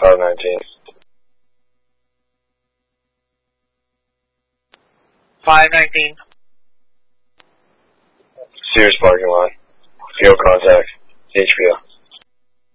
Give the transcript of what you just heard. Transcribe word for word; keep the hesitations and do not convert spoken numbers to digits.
five nineteen. five nineteen. Sears parking lot. Field contact. H P O.